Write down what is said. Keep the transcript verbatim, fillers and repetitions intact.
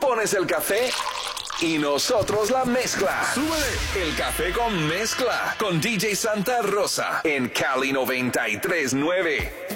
pones el café y nosotros la mezcla. ¡Súbele! El café con mezcla con D J Santa Rosa en Cali noventa y tres nueve.